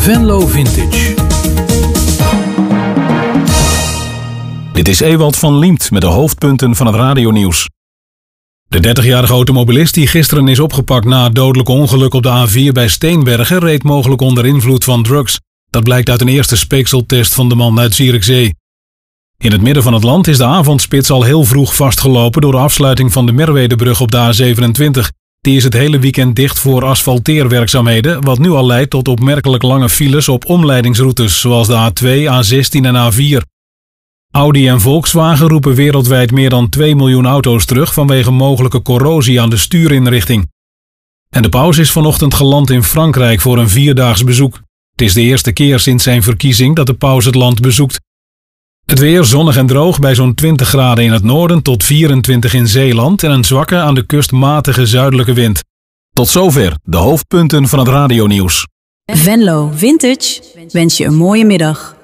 Venlo Vintage. Dit is Ewald van Liemt met de hoofdpunten van het radionieuws. De 30-jarige automobilist die gisteren is opgepakt na het dodelijke ongeluk op de A4 bij Steenbergen reed mogelijk onder invloed van drugs. Dat blijkt uit een eerste speekseltest van de man uit Zierikzee. In het midden van het land is de avondspits al heel vroeg vastgelopen door de afsluiting van de Merwedebrug op de A27. Die is het hele weekend dicht voor asfalteerwerkzaamheden, wat nu al leidt tot opmerkelijk lange files op omleidingsroutes zoals de A2, A16 en A4. Audi en Volkswagen roepen wereldwijd meer dan 2 miljoen auto's terug vanwege mogelijke corrosie aan de stuurinrichting. En de paus is vanochtend geland in Frankrijk voor een 4-daags bezoek. Het is de eerste keer sinds zijn verkiezing dat de paus het land bezoekt. Het weer zonnig en droog bij zo'n 20 graden in het noorden tot 24 in Zeeland en een zwakke aan de kust matige zuidelijke wind. Tot zover de hoofdpunten van het radionieuws. Venlo Vintage wens je een mooie middag.